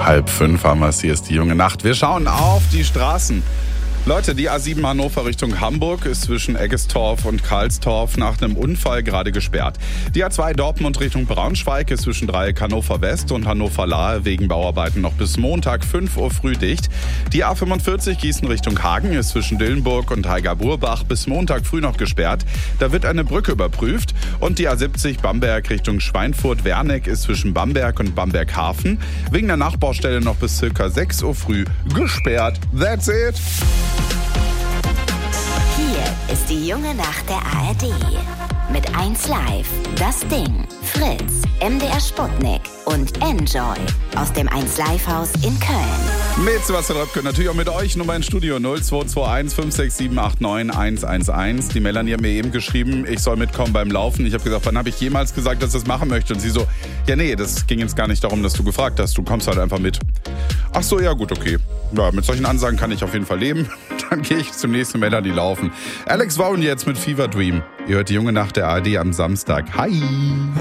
4:30 haben wir es. Hier ist die junge Nacht. Wir schauen auf die Straßen. Leute, die A7 Hannover Richtung Hamburg ist zwischen Eggestorf und Karlstorf nach einem Unfall gerade gesperrt. Die A2 Dortmund Richtung Braunschweig ist zwischen Dreieck Hannover West und Hannover Lahe wegen Bauarbeiten noch bis Montag 5 Uhr früh dicht. Die A45 Gießen Richtung Hagen ist zwischen Dillenburg und Heiger-Burbach bis Montag früh noch gesperrt. Da wird eine Brücke überprüft. Und die A70 Bamberg Richtung Schweinfurt-Werneck ist zwischen Bamberg und Bamberg-Hafen wegen der Nachbaustelle noch bis ca. 6 Uhr früh gesperrt. That's it! Hier ist die junge Nacht der ARD. Mit 1Live, Das Ding, Fritz, MDR Sputnik und Enjoy aus dem 1Live-Haus in Köln. Mit Sebastian Röpke, natürlich auch mit euch. Nummer ins Studio 0221 56789 111. Die Melanie hat mir eben geschrieben, ich soll mitkommen beim Laufen. Ich habe gesagt, wann habe ich jemals gesagt, dass ich das machen möchte? Und sie so, ja nee, das ging jetzt gar nicht darum, dass du gefragt hast. Du kommst halt einfach mit. Ach so, ja gut, okay. Ja, mit solchen Ansagen kann ich auf jeden Fall leben. Dann gehe ich zum nächsten Melanie laufen. Alex Vaughan jetzt mit Fever Dream. Ihr hört die junge Nacht der ARD am Samstag. Hi!